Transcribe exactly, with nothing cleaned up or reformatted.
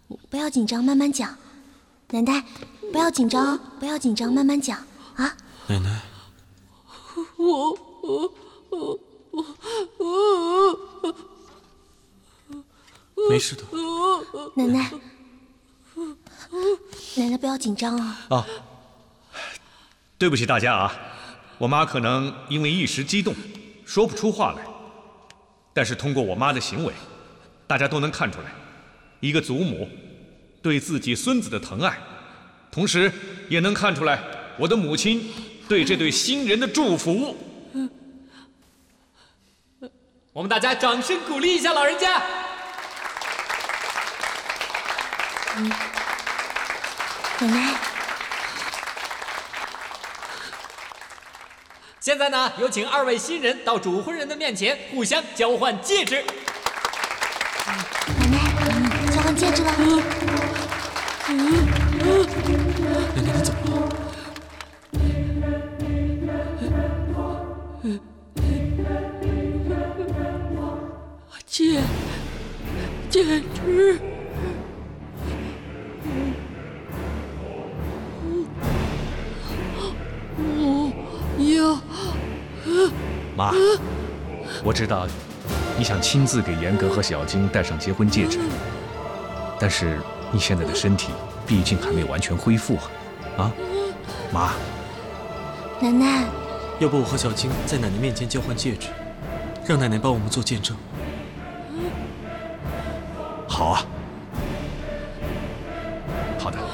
不要紧张，慢慢讲。奶奶，不要紧张，不要紧张，慢慢讲啊。 奶奶， 我我我我我， 没事的。 奶奶，奶奶不要紧张啊。 哦，对不起大家啊，我妈可能因为一时激动，说不出话来。但是通过我妈的行为，大家都能看出来，一个祖母对自己孙子的疼爱，同时也能看出来我的母亲对这对新人的祝福。 我们大家掌声鼓励一下老人家。 嗯，奶奶。 现在呢，有请二位新人到主婚人的面前，互相交换戒指。 奶奶，交换戒指了。 奶奶，你怎么了？ 戒戒指。我要。 妈，我知道你想亲自给严格和小晶戴上结婚戒指，但是你现在的身体毕竟还没有完全恢复啊！啊，妈， 奶奶， 要不我和小晶在奶奶面前交换戒指，让奶奶帮我们做见证。 好啊。